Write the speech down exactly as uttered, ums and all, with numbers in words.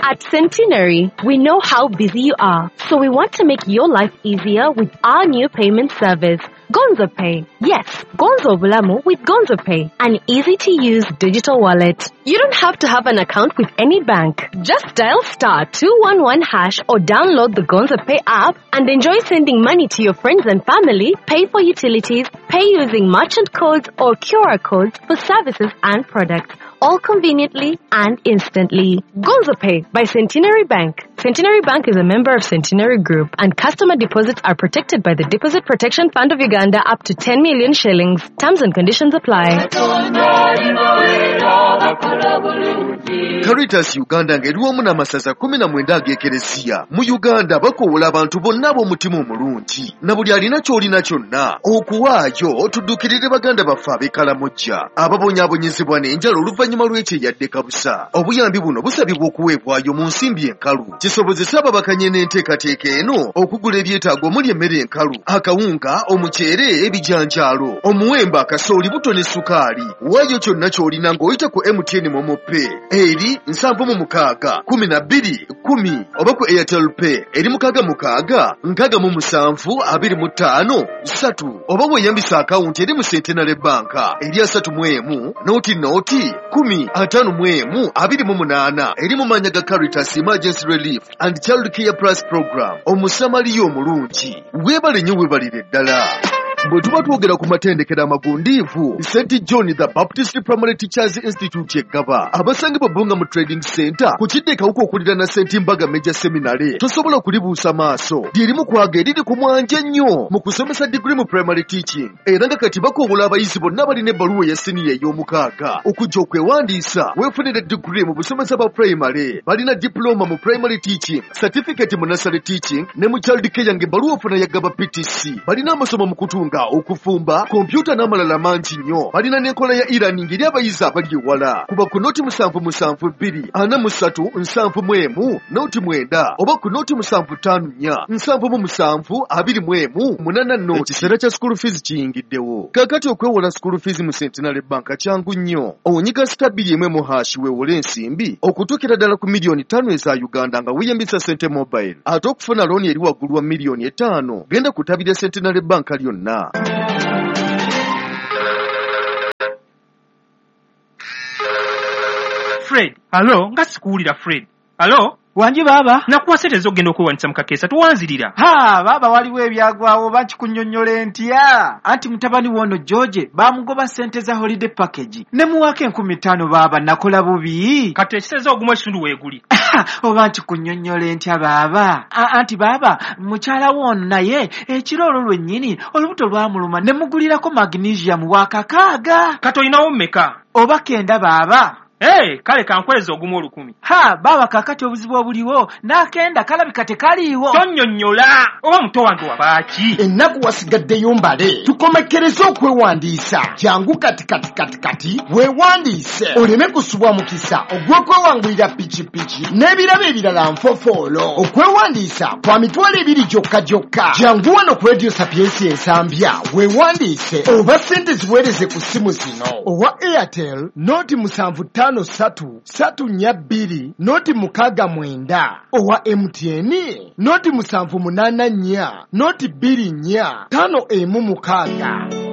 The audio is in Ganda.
At Centenary, we know how busy you are, so we want to make your life easier with our new payment service, Gonzo Pay. Yes, Gonzo Bulamu with Gonzo Pay, an easy-to-use digital wallet. You don't have to have an account with any bank. Just dial star two one one hash or download the Gonzo Pay app and enjoy sending money to your friends and family, pay for utilities, pay using merchant codes or Q R codes for services and products, all conveniently and instantly. Gonzo Pay by Centenary Bank. Centenary Bank is a member of Centenary Group, and customer deposits are protected by the Deposit Protection Fund of Uganda up to ten million shillings. Terms and conditions apply. Caritas Uganda ng'eriwamu n'amasaza kumi na mwenda ag'ekereziya mu Uganda bakowola abantu bonna ab'omutima omulungi na buli alina ky'olina kyonna okuwaayo tuddukirire baganda baffe ab'ekkalamojja ababonyaabonyezebwa n'enjala oluvannyuma lw'ekyeyadde kabusa. Obuyambi buno busabibwa okuweebwayo mu nsimbi enkalu kisobozesa ababakanye n'enteekateeka eno okugula ebyetaago omuli emmere enkalu, akawunga, omuceere, ebijanjaalo, omuwemba, akasooli, buto ne sukaali. Waayo kyonna ky'olina ng'oyita ku M T N Momo Pay eri nsanvu mu mukaaga kumi na bbiri kumi oba ku Airtel Pay eri mukaaga mukaaga nkaaga mu musanvu abiri mu ttaano ssatu oba weeyambisa akawunti eri mu Centenary Bank eri asatu mu emu nooti nooti kumi ataano mu emu abiri mu munaana eri mu mannya ga Caritas Emergency Relief and Child Care Plus Program. Omusamaliya omulungi weebale nnyo weebalire ddala. Bwe tuba twogera ku matendekero amagundiivu, Saint John the Baptist Primary Teachers Institute eggaba abasangibwa Bunga mu Trading Center ku kidde kawuka okulira na Saint Mbaga Major Seminary tosobola kulibuusa maaso lyerimu kwaga eriri ku mwanja nnyo mu kusomesa degree mu primary teaching, era nga kati bakobola abayizi bonna abalina ebbaluwa ya siniya ey'omukaaga okujja okwewandiisa weefunire degree mu busomesa bwa primary. Balina diploma mu primary teaching, certificate mu nursery teaching ne mu child care ng'ebbaluwa ofuna yaggaba P T C. Balina amasomo mu kutunga okufumba, kompyuta n'amalala mangi nnyo. Balina n'enkola ya e-learning eri abayizi abali ewala. Kuba ku nooti musanvu musanvu bbiri ana mu ssatu nsanvu mu emu nooti mwenda oba ku nooti musanvu ttaano nnya nsanvu mu musanvu abiri mu emu munaana nooti. Ekiseera kya school fees kiyingiddewo. Kaakati okwewola school fees mu Centenary Bank kyangu nnyo. Onyiga sita bbiri emu mu hashi weewole ensimbi okutuukira ddala ku miliyoni ttaano eza Uganda nga weeyambisa Sente Mobile. Ate okufuna looni eri waggulu wa miliyoni etaano genda ku ttabi lya Centenary Bank lyonna. Fred, hello, nga sikuwulira Fred. Hello? Wanji baba? Nakuwa sente z'ogenda okuwanisa mu kakeesa tuwanzirira. Ha, baba waliwo ebyagwawo bakikunnyonnyola ntya. Anti mutabani wono George bamugoba sente za holiday package. Ne muwaka enkumi ttaano baba nakola bubi. Kati ekiseza ogumu ekitundu weeguli. Oba nkikunnyonnyola ntya baba. Anti baba mukyala wono naye ekiro olwo lwennyini olubuto lwamuluma ne mugulirako magnesium wakakaaga. Kati olinawo mmeka? Oba kenda baba. Hey, kale kankweza ogumu olukumi. Ha, baba kakati obuzibu obuliwo nakenda kalabika tekaliiwo. Tonnyonnyola oba muto wange wabaaki. Ennaku wasigaddeyo mbale tukomekereza okwewandiisa. Jangu kati kati kati kati weewandiise oleme kusubwa mukisa ogw'okwewangulira pikipiki n'ebirabo ebirala nfofoolo. Okwewandiisa kwa mitwalo ebiri gyokka gyokka. Jangu wano ku Radio Sapiensi ensambya weewandiise oba ssente ziweereze ku ssimu zino. Owa Airtel nooti musanvu ttaano ssatu ssatu nnya bbiri nooti mukaaga mwenda. Owa M T N nooti musanvu munaana nnya nooti bbiri nnya ttaano emu mukaaga.